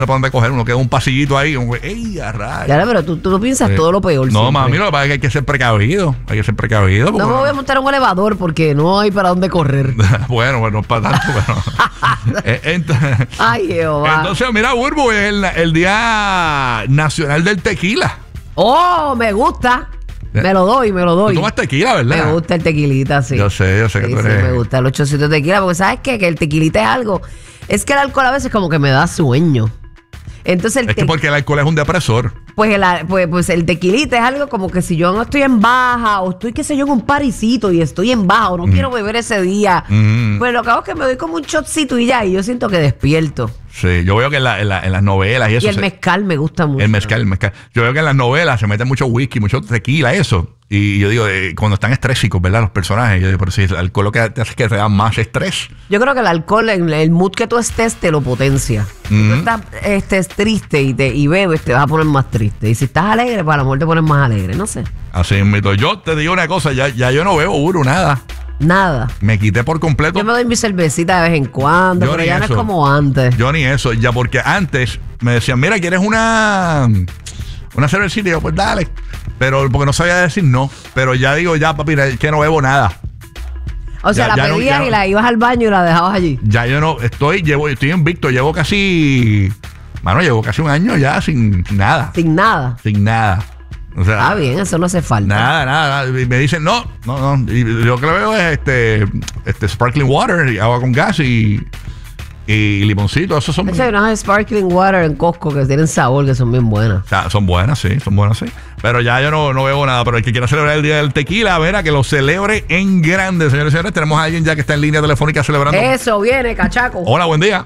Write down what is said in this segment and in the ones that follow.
para dónde coger, uno queda un pasillito ahí, como que, ¡ey, a rayos! Claro, pero tú piensas todo lo peor. No, siempre. mami, lo que pasa es que hay que ser precavido. Hay que ser precavido. No me voy a montar en un elevador porque no hay para dónde correr. Bueno, no para tanto, pero. Ay, Jehová. Entonces, mira, Burbu, es el Día Nacional del Tequila. ¡Oh, me gusta! Me lo doy. Tú tomas tequila, ¿verdad? Me gusta el tequilita, sí. Yo sé que tú eres. Sí, me gusta el 800 de tequila, porque ¿sabes qué? Que el tequilita es algo. Es que el alcohol a veces como que me da sueño. Entonces Es que porque el alcohol es un depresor. Pues el tequilita es algo como que si yo no estoy en baja o estoy, qué sé yo, en un parisito y estoy en baja o no quiero beber ese día, pues lo que hago es que me doy como un shotcito y ya, y yo siento que despierto. Sí, yo veo que en las novelas y eso. Y el mezcal me gusta mucho. El mezcal. Yo veo que en las novelas se mete mucho whisky, mucho tequila, eso. Y yo digo, cuando están estrésicos, ¿verdad? Los personajes. Yo digo, pero si el alcohol lo que te hace es que te da más estrés. Yo creo que el alcohol, en el mood que tú estés, te lo potencia. Si tú estás triste y bebes, te vas a poner más triste. Y si estás alegre, pues a lo mejor te pones más alegre. No sé. Así es, mito. Yo te digo una cosa, ya yo no bebo, nada. Nada. Me quité por completo. Yo me doy mi cervecita de vez en cuando, pero ya no es como antes. Yo ni eso, ya porque antes me decían, mira, ¿quieres una cervecita? Y yo, pues dale. Pero porque no sabía decir no. Pero ya digo, ya papi, que no bebo nada. O sea, la pedías y la ibas al baño y la dejabas allí. Ya yo no, estoy invicto, llevo casi un año ya sin nada. Sin nada. Sin nada. O sea, bien, eso no hace falta. Nada. Y me dicen, no. Y lo que le veo es sparkling water, y agua con gas y limoncito. Esos son. Hay unas sparkling water en Costco que tienen sabor, que son bien buenas. O sea, son buenas, sí. Pero ya yo no bebo nada. Pero el que quiera celebrar el Día del Tequila, verá que lo celebre en grande, señores y señores. Tenemos a alguien ya que está en línea telefónica celebrando. Eso viene, cachaco. Hola, buen día.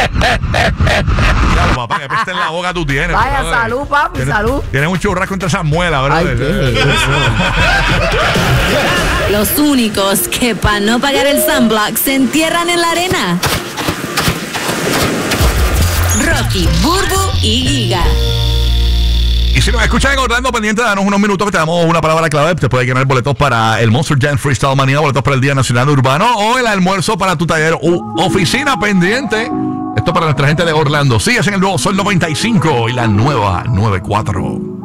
Claro, papá, que peste en la boca tú tienes. Vaya, ¿verdad? salud, papi, salud. Tienes un churrasco entre esas muelas, ¿verdad? Ay, ¿qué es eso? Los únicos que para no pagar el sunblock se entierran en la arena. Rocky, Burbu y Giga. Y si nos escuchan en Orlando, pendiente, danos unos minutos que te damos una palabra clave. Te puede ganar boletos para el Monster Jam Freestyle Manía, boletos para el Día Nacional Urbano o el almuerzo para tu taller oficina pendiente. Esto para nuestra gente de Orlando. Sigues en el nuevo Sol 95 y la nueva 94.